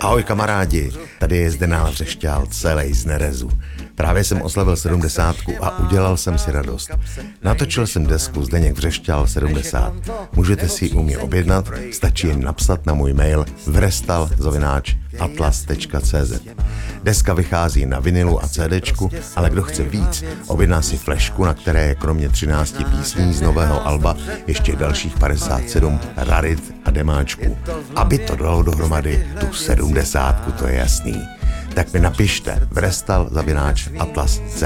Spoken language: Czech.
Ahoj kamarádi, tady je Zdeněk Vřešťál, celej z nerezu. Právě jsem oslavil 70 a udělal jsem si radost. Natočil jsem desku Zdeněk Vřešťál 70. Můžete si ji u mě objednat, stačí jen napsat na můj mail vrestal@atlas.cz. Deska vychází na vinilu a CDčku, ale kdo chce víc, objedná si flešku, na které je kromě 13 písní z nového alba ještě dalších 57 rarit a demáčků. Aby to dalo dohromady tu 70, to je jasný. Tak mi napište vrestal@atlas.cz.